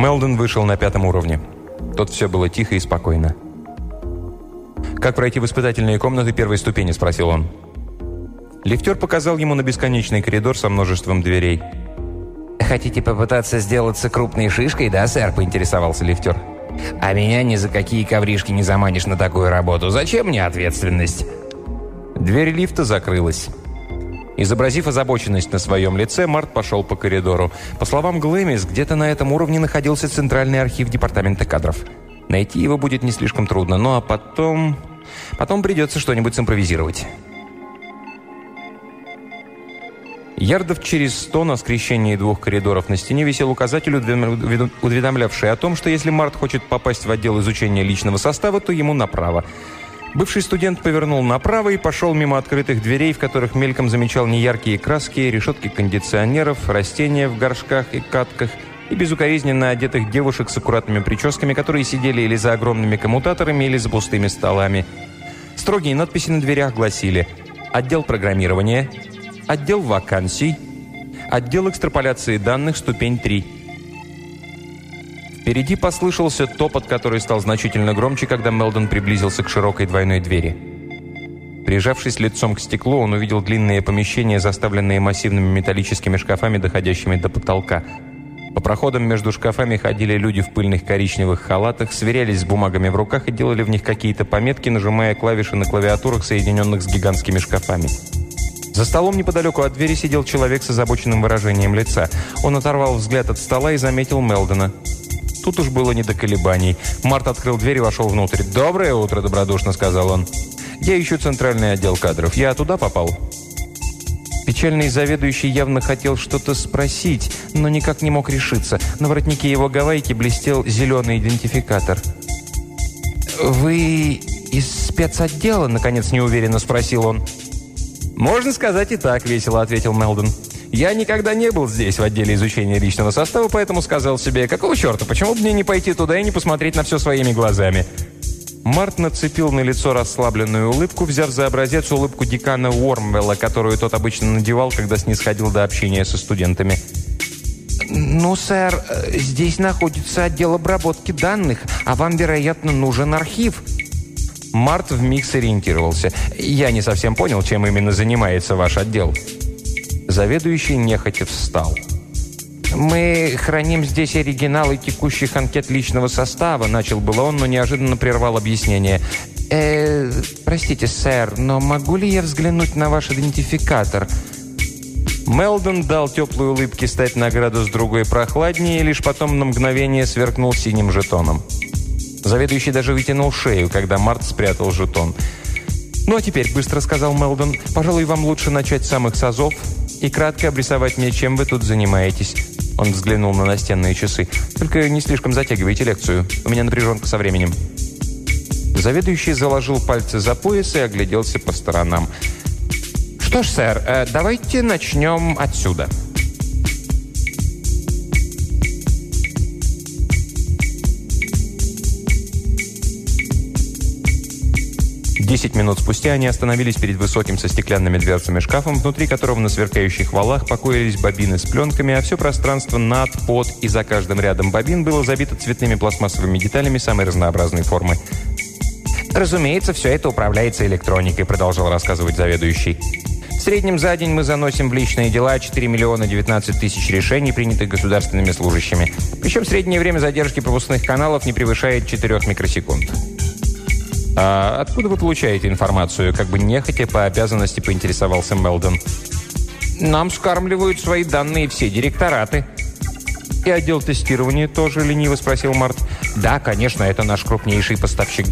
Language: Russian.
Мелдон вышел на 5-м уровне. Тут все было тихо и спокойно. «Как пройти в испытательные комнаты первой ступени?» – спросил он. Лифтер показал ему на бесконечный коридор со множеством дверей. «Хотите попытаться сделаться крупной шишкой, да, сэр?» – поинтересовался лифтер. «А меня ни за какие ковришки не заманишь на такую работу. Зачем мне ответственность?» Дверь лифта закрылась. Изобразив озабоченность на своем лице, Март пошел по коридору. По словам Глэмис, где-то на этом уровне находился центральный архив департамента кадров. Найти его будет не слишком трудно, ну а потом придется что-нибудь симпровизировать. Ярдов через 100 на скрещении двух коридоров на стене висел указатель, уведомлявший о том, что если Март хочет попасть в отдел изучения личного состава, то ему направо. Бывший студент повернул направо и пошел мимо открытых дверей, в которых мельком замечал неяркие краски, решетки кондиционеров, растения в горшках и катках и безукоризненно одетых девушек с аккуратными прическами, которые сидели или за огромными коммутаторами, или за пустыми столами. Строгие надписи на дверях гласили: «Отдел программирования», «Отдел вакансий», «Отдел экстраполяции данных, ступень 3». Впереди послышался топот, который стал значительно громче, когда Мелдон приблизился к широкой двойной двери. Прижавшись лицом к стеклу, он увидел длинные помещения, заставленные массивными металлическими шкафами, доходящими до потолка. По проходам между шкафами ходили люди в пыльных коричневых халатах, сверялись с бумагами в руках и делали в них какие-то пометки, нажимая клавиши на клавиатурах, соединенных с гигантскими шкафами. За столом неподалеку от двери сидел человек с озабоченным выражением лица. Он оторвал взгляд от стола и заметил Мелдона. Тут уж было не до колебаний. Март открыл дверь и вошел внутрь. «Доброе утро», – добродушно сказал он. «Я ищу центральный отдел кадров. Я туда попал?» Печальный заведующий явно хотел что-то спросить, но никак не мог решиться. На воротнике его гавайки блестел зеленый идентификатор. «Вы из спецотдела?» – наконец неуверенно спросил он. «Можно сказать и так», – весело ответил Мелдон. «Я никогда не был здесь, в отделе изучения личного состава, поэтому сказал себе, какого черта, почему бы мне не пойти туда и не посмотреть на все своими глазами?» Март нацепил на лицо расслабленную улыбку, взяв за образец улыбку декана Уормвелла, которую тот обычно надевал, когда снисходил до общения со студентами. «Ну, сэр, здесь находится отдел обработки данных, а вам, вероятно, нужен архив». Март вмиг сориентировался. «Я не совсем понял, чем именно занимается ваш отдел». Заведующий нехотя встал. «Мы храним здесь оригиналы текущих анкет личного состава», – начал было он, но неожиданно прервал объяснение. «Простите, сэр, но могу ли я взглянуть на ваш идентификатор?» Мелдон дал теплой улыбке стать на градус другой прохладнее и лишь потом на мгновение сверкнул синим жетоном. Заведующий даже вытянул шею, когда Март спрятал жетон. «Ну а теперь», – быстро сказал Мелдон, – «пожалуй, вам лучше начать с самых сазов и кратко обрисовать мне, чем вы тут занимаетесь». Он взглянул на настенные часы. «Только не слишком затягивайте лекцию. У меня напряженка со временем». Заведующий заложил пальцы за пояс и огляделся по сторонам. «Что ж, сэр, давайте начнем отсюда». Десять минут спустя они остановились перед высоким со стеклянными дверцами шкафом, внутри которого на сверкающих валах покоились бобины с пленками, а все пространство над, под и за каждым рядом бобин было забито цветными пластмассовыми деталями самой разнообразной формы. «Разумеется, все это управляется электроникой», – продолжал рассказывать заведующий. «В среднем за день мы заносим в личные дела 4 миллиона 19 тысяч решений, принятых государственными служащими. Причем среднее время задержки пропускных каналов не превышает 4 микросекунд». «А откуда вы получаете информацию?» Как бы нехотя по обязанности поинтересовался Мелдон. «Нам скармливают свои данные все директораты». «И отдел тестирования тоже?» – лениво спросил Март. «Да, конечно, это наш крупнейший поставщик